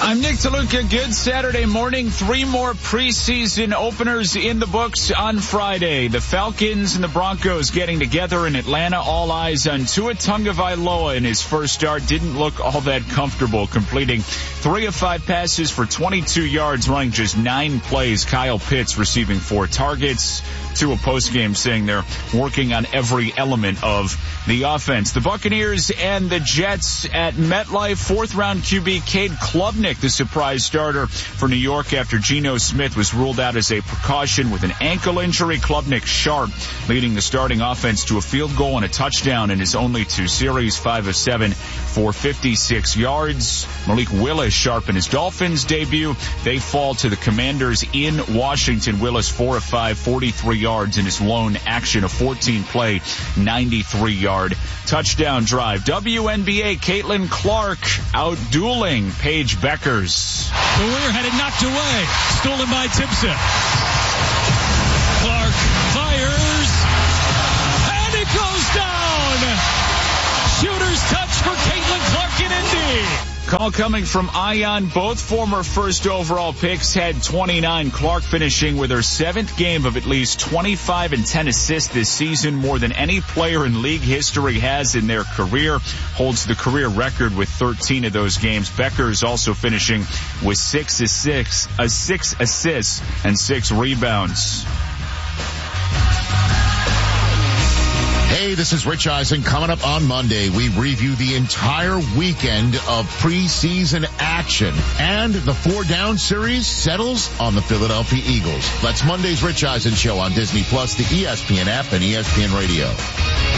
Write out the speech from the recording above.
I'm Nick DeLuca. Good Saturday morning. 3 more preseason openers in the books on Friday. The Falcons and the Broncos getting together in Atlanta. All eyes on Tua Tagovailoa in his first start. Didn't look all that comfortable, completing 3 of 5 passes for 22 yards, running just 9 plays. Kyle Pitts receiving 4 targets. Tua postgame saying they're working on every element of the offense. The Buccaneers and the Jets at MetLife. 4th-round QB Cade Klubnik, the surprise starter for New York after Geno Smith was ruled out as a precaution with an ankle injury. Klubnik sharp, leading the starting offense to a field goal and a touchdown in his only 2 series, 5 of 7 for 56 yards. Malik Willis sharp in his Dolphins debut. They fall to the Commanders in Washington. Willis 4 of 5, 43 yards in his lone action, a 14-play, 93-yard touchdown drive. WNBA, Caitlin Clark out-dueling Paige Beckers. The Warrior had it knocked away. Stolen by Timpson. Clark fires. And it goes down. Shooter's touch for Caitlin Clark in Indy. Call coming from Ion. Both former first overall picks had 29. Clark finishing with her 7th game of at least 25 and 10 assists this season, more than any player in league history has in their career. Holds the career record with 13 of those games. Beckers also finishing with 6 assists and 6 rebounds. Hey, this is Rich Eisen. Coming up on Monday, we review the entire weekend of preseason action. And the 4-down series settles on the Philadelphia Eagles. That's Monday's Rich Eisen Show on Disney+, the ESPN app, and ESPN Radio.